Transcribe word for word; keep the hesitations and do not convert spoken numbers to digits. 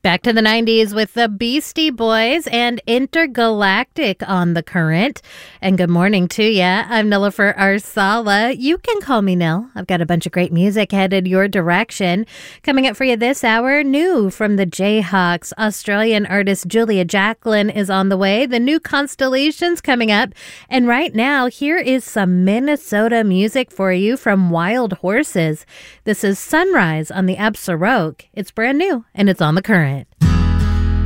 Back to the nineties with the Beastie Boys and Intergalactic on the Current. And good morning to you. I'm Nilofer Arsala. You can call me Nil. I've got a bunch of great music headed your direction. Coming up for you this hour, new from the Jayhawks. Australian artist Julia Jacklin is on the way. The new Constellations coming up. And right now, here is some Minnesota music for you from Wild Horses. This is Sunrise on the Absaroke. It's brand new and it's on the Current.